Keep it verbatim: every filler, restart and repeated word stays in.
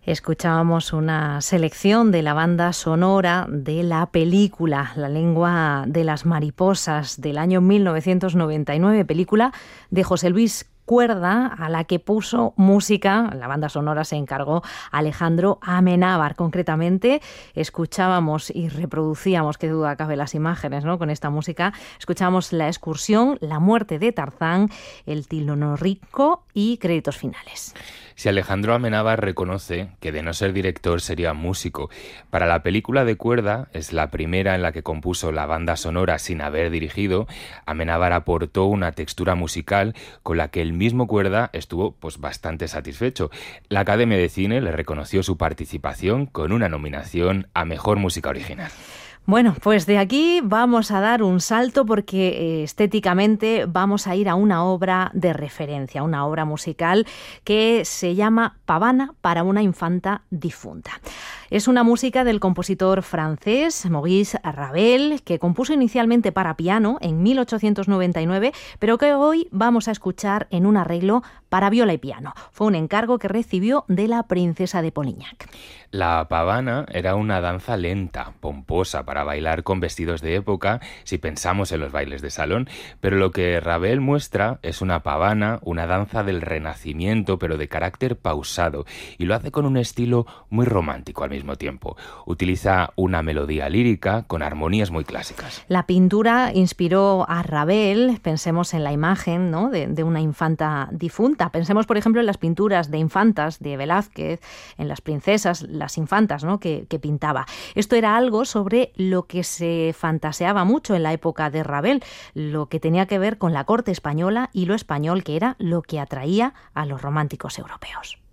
Escuchábamos una selección de la banda sonora de la película La lengua de las mariposas del año mil novecientos noventa y nueve, película de José Luis Cuerda, a la que puso música. La banda sonora se encargó Alejandro Amenábar. Concretamente, escuchábamos y reproducíamos, qué duda cabe, las imágenes, ¿no? Con esta música. Escuchábamos La excursión, La muerte de Tarzán, El Tilonorico y créditos finales. Si Alejandro Amenábar reconoce que de no ser director sería músico, para la película de Cuerda, es la primera en la que compuso la banda sonora sin haber dirigido, Amenábar aportó una textura musical con la que el mismo Cuerda estuvo pues bastante satisfecho. La Academia de Cine le reconoció su participación con una nominación a Mejor Música Original. Bueno, pues de aquí vamos a dar un salto porque eh, estéticamente vamos a ir a una obra de referencia, una obra musical que se llama Pavana para una infanta difunta. Es una música del compositor francés Maurice Ravel, que compuso inicialmente para piano en mil ochocientos noventa y nueve, pero que hoy vamos a escuchar en un arreglo para viola y piano. Fue un encargo que recibió de la princesa de Polignac. La pavana era una danza lenta, pomposa, para bailar con vestidos de época, si pensamos en los bailes de salón, pero lo que Ravel muestra es una pavana, una danza del Renacimiento, pero de carácter pausado, y lo hace con un estilo muy romántico al mismo tiempo. Utiliza una melodía lírica con armonías muy clásicas. La pintura inspiró a Ravel. Pensemos en la imagen, ¿no?, de, de una infanta difunta. Pensemos, por ejemplo, en las pinturas de infantas de Velázquez, en las princesas, las infantas, ¿no?, que, que pintaba. Esto era algo sobre lo que se fantaseaba mucho en la época de Ravel, lo que tenía que ver con la corte española y lo español, que era lo que atraía a los románticos europeos.